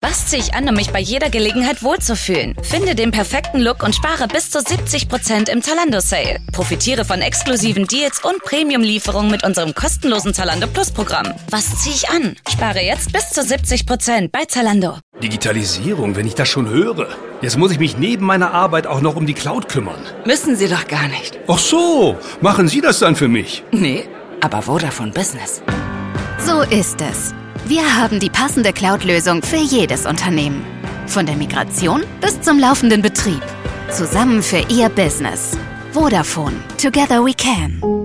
Was ziehe ich an, um mich bei jeder Gelegenheit wohlzufühlen? Finde den perfekten Look und spare bis zu 70% im Zalando-Sale. Profitiere von exklusiven Deals und Premium-Lieferungen mit unserem kostenlosen Zalando Plus-Programm. Was ziehe ich an? Spare jetzt bis zu 70% bei Zalando. Digitalisierung, wenn ich das schon höre. Jetzt muss ich mich neben meiner Arbeit auch noch um die Cloud kümmern. Müssen Sie doch gar nicht. Ach so, machen Sie das dann für mich? Nee, aber Vodafone Business. So ist es. Wir haben die passende Cloud-Lösung für jedes Unternehmen. Von der Migration bis zum laufenden Betrieb. Zusammen für Ihr Business. Vodafone. Together we can.